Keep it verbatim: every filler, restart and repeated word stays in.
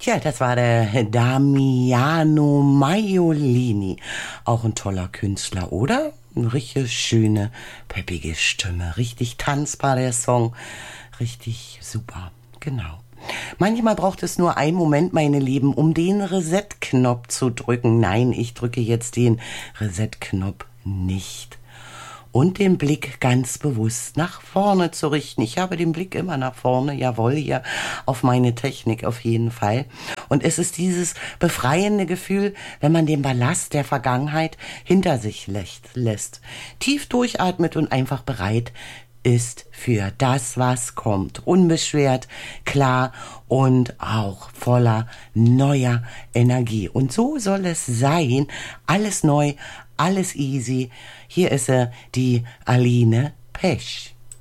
Tja, das war der Damiano Maiolini. Auch ein toller Künstler, oder? Eine richtig schöne, peppige Stimme. Richtig tanzbar, der Song. Richtig super. Genau. Manchmal braucht es nur einen Moment, meine Lieben, um den Reset-Knopf zu drücken. Nein, ich drücke jetzt den Reset-Knopf nicht. Und den Blick ganz bewusst nach vorne zu richten. Ich habe den Blick immer nach vorne, jawohl, ja, auf meine Technik auf jeden Fall. Und es ist dieses befreiende Gefühl, wenn man den Ballast der Vergangenheit hinter sich lässt. Tief durchatmet und einfach bereit ist für das, was kommt. Unbeschwert, klar und auch voller neuer Energie. Und so soll es sein. Alles neu, alles easy. Hier ist er, die Aline Pesch.